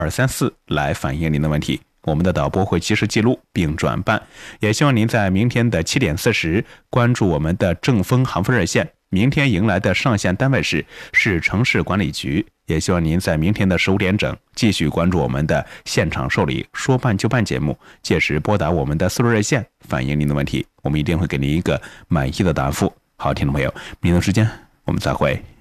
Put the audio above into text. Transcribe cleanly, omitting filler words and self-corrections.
234来反映您的问题。我们的导播会及时记录并转办，也希望您在明天的7点40关注我们的正风航风热线。明天迎来的上线单位是市城市管理局，也希望您在明天的15点整继续关注我们的现场受理说办就办节目，届时拨打我们的4路热线反映您的问题，我们一定会给您一个满意的答复。好，听众朋友，明天时间我们再会。